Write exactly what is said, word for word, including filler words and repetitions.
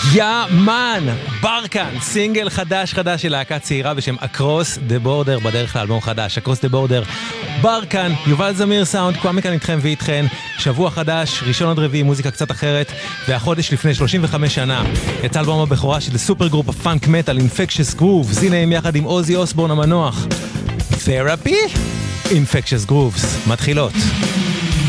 יא מן, ברקן, סינגל חדש חדש של להקה צעירה בשם Across the Border, בדרך לאלבום חדש, Across the Border. ברקן, יובל זמיר סאונד, כבר מכאן איתכם ואיתכן, שבוע חדש, ראשון עד רביעי, מוזיקה קצת אחרת, והחודש לפני שלושים וחמש שנה, יצא אלבום הבכורה של סופר גרופ הפאנק מטל, Infectious Grooves, הנה הם יחד עם עוזי אוסבורן המנוח. Therapy? Infectious Grooves, מתחילות.